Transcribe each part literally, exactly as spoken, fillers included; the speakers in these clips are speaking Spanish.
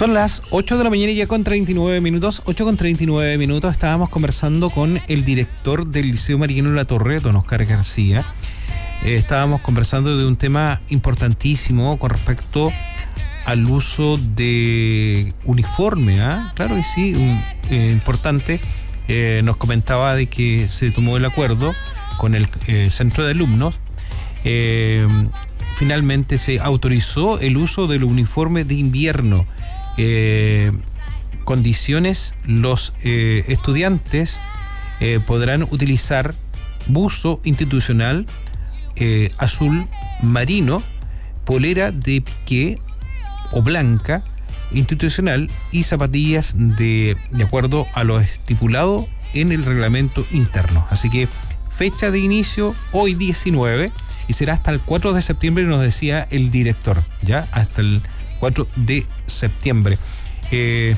Son las ocho de la mañana y ya con treinta y nueve minutos, ocho con treinta y nueve minutos, estábamos conversando con el director del Liceo Mariano Latorre, don Oscar García. Eh, estábamos conversando de un tema importantísimo con respecto al uso de uniforme, ¿ah? Claro que sí, un, eh, importante. Eh, nos comentaba de que se tomó el acuerdo con el eh, centro de alumnos. Eh, finalmente se autorizó el uso del uniforme de invierno. Eh, condiciones, los eh, estudiantes eh, podrán utilizar buzo institucional eh, azul marino, polera de piqué o blanca institucional y zapatillas de, de acuerdo a lo estipulado en el reglamento interno. Así que fecha de inicio hoy diecinueve y será hasta el cuatro de septiembre, nos decía el director, ya hasta el cuatro de septiembre. Eh,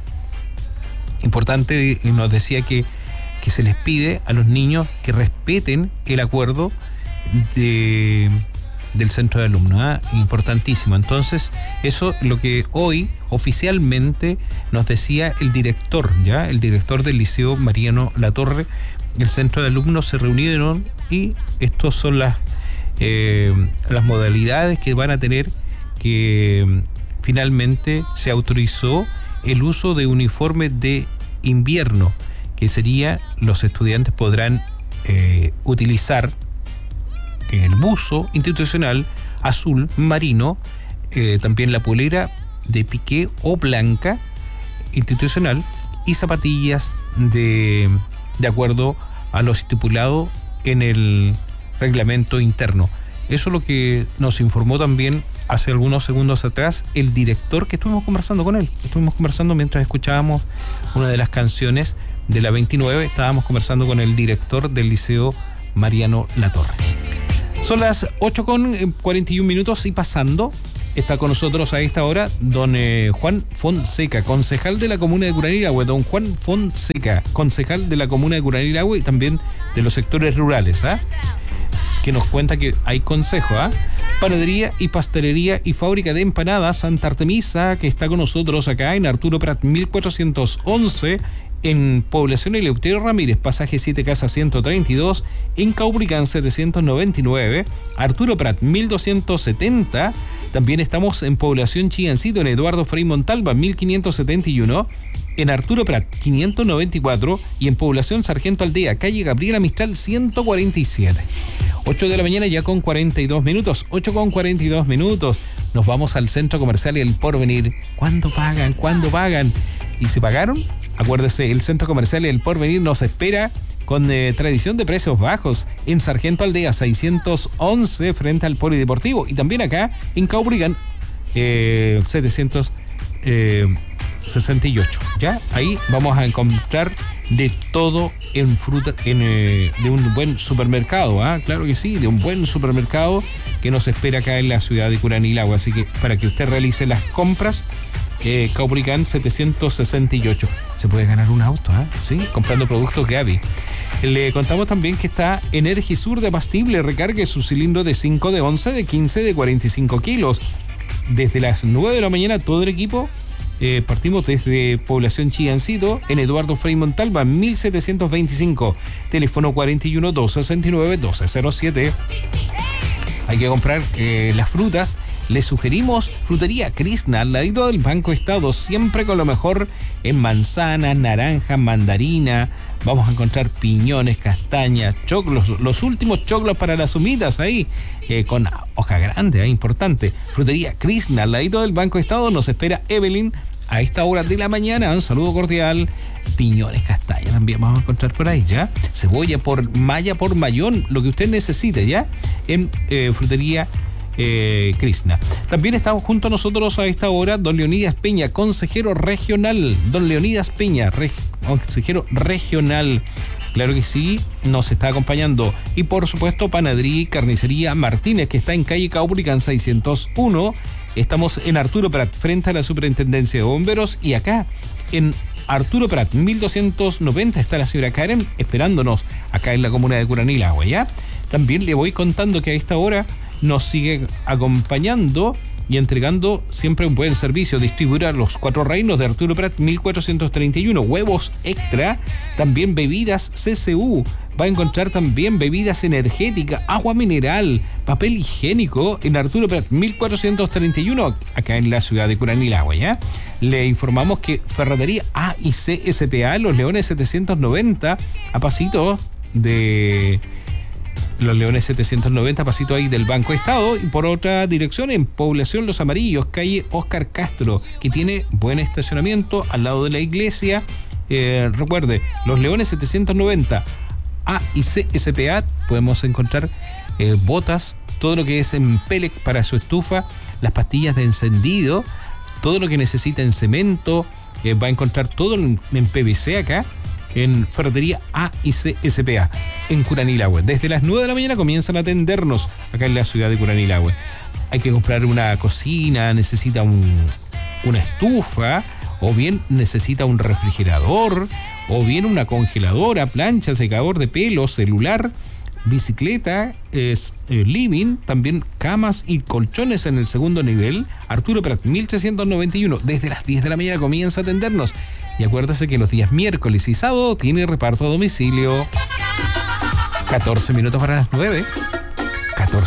importante, nos decía que, que se les pide a los niños que respeten el acuerdo de, del centro de alumnos, ¿eh? Importantísimo. Entonces, eso es lo que hoy oficialmente nos decía el director, ya el director del Liceo Mariano Latorre. El centro de alumnos se reunieron y estas son las, eh, las modalidades que van a tener, que finalmente se autorizó el uso de uniforme de invierno, que sería, los estudiantes podrán eh, utilizar el buzo institucional azul marino, eh, también la polera de piqué o blanca institucional y zapatillas de, de acuerdo a lo estipulado en el reglamento interno. Eso es lo que nos informó también hace algunos segundos atrás el director, que estuvimos conversando con él. Estuvimos conversando mientras escuchábamos una de las canciones de la veintinueve. Estábamos conversando con el director del Liceo Mariano Latorre. Son las ocho con cuarenta y un minutos y pasando. Está con nosotros a esta hora don eh, Juan Fonseca, concejal de la comuna de Curanilahue. Don Juan Fonseca, concejal de la comuna de Curanilahue y también de los sectores rurales, ¿ah? Que nos cuenta que hay consejo, ¿ah? Panadería y pastelería y fábrica de empanadas Santa Artemisa, que está con nosotros acá en Arturo Prat mil cuatrocientos once, en Población Eleuterio Ramírez, pasaje siete Casa ciento treinta y dos, en Caubricán setecientos noventa y nueve, Arturo Prat mil doscientos setenta. También estamos en Población Chiancito, en Eduardo Frei Montalva mil quinientos setenta y uno, en Arturo Prat quinientos noventa y cuatro y en Población Sargento Aldea, calle Gabriela Mistral ciento cuarenta y siete. ocho de la mañana ya con cuarenta y dos minutos, ocho con cuarenta y dos minutos. Nos vamos al Centro Comercial El Porvenir. ¿Cuándo pagan? ¿Cuándo pagan? ¿Y se pagaron? Acuérdese, el Centro Comercial El Porvenir nos espera con eh, tradición de precios bajos en Sargento Aldea seiscientos once frente al Polideportivo y también acá en Caubrigán eh, setecientos sesenta y ocho. Ya ahí vamos a encontrar de todo en fruta, en, eh, de un buen supermercado, ¿ah? Claro que sí, de un buen supermercado que nos espera acá en la ciudad de Curanilahue. Así que para que usted realice las compras, eh, Caubricán setecientos sesenta y ocho. Se puede ganar un auto, ¿ah? Sí, comprando productos Gaby. Le contamos también que está Energisur de Abastible. Recargue su cilindro de cinco, de once, de quince, de cuarenta y cinco kilos. Desde las nueve de la mañana todo el equipo. Eh, partimos desde Población Chiancito, en Eduardo Frei Montalva, mil setecientos veinticinco, teléfono cuarenta y uno, doscientos sesenta y nueve, doce cero siete. Hay que comprar eh, las frutas. Les sugerimos Frutería Krishna, al ladito del Banco Estado, siempre con lo mejor en manzanas, naranjas, mandarina. Vamos a encontrar piñones, castañas, choclos, los últimos choclos para las humitas ahí, eh, con hoja grande, eh, importante. Frutería Krishna, al ladito del Banco Estado, nos espera Evelyn a esta hora de la mañana. Un saludo cordial. Piñones, castañas también vamos a encontrar por ahí, ¿ya? Cebolla por malla, por mayón, lo que usted necesite, ¿ya? En eh, Frutería Eh, Krishna. También estamos junto a nosotros a esta hora don Leonidas Peña, consejero regional. Don Leonidas Peña, reg, consejero regional. Claro que sí, nos está acompañando. Y por supuesto, Panadería y Carnicería Martínez, que está en calle Caubricán seiscientos uno. Estamos en Arturo Prat, frente a la Superintendencia de Bomberos. Y acá, en Arturo Prat mil doscientos noventa, está la señora Karen esperándonos acá en la comuna de Curanilahue, ¿ya? También le voy contando que a esta hora nos sigue acompañando y entregando siempre un buen servicio. Distribuidora Los Cuatro Reinos de Arturo Prat mil cuatrocientos treinta y uno. Huevos Extra, también bebidas C C U. Va a encontrar también bebidas energéticas, agua mineral, papel higiénico en Arturo Prat mil cuatrocientos treinta y uno, acá en la ciudad de Curanilahue, ¿ya? Le informamos que Ferretería A y C S P A, Los Leones setecientos noventa, a pasito de... Los Leones setecientos noventa, pasito ahí del Banco Estado, y por otra dirección en Población Los Amarillos, calle Oscar Castro, que tiene buen estacionamiento al lado de la iglesia. Eh, recuerde, Los Leones setecientos noventa, A y C S P A, podemos encontrar eh, botas, todo lo que es en pellet para su estufa, las pastillas de encendido, todo lo que necesita en cemento, eh, va a encontrar todo en, en P V C acá, en Ferretería A y C S P A, en Curanilahue. Desde las nueve de la mañana comienzan a atendernos acá en la ciudad de Curanilahue. Hay que comprar una cocina, necesita un, una estufa, o bien necesita un refrigerador, o bien una congeladora, plancha, secador de pelo, celular, bicicleta, es, eh, living, también camas y colchones en el segundo nivel. Arturo Prat mil trescientos noventa y uno. Desde las diez de la mañana comienza a atendernos. Y acuérdese que los días miércoles y sábado tiene reparto a domicilio. catorce minutos para las nueve. catorce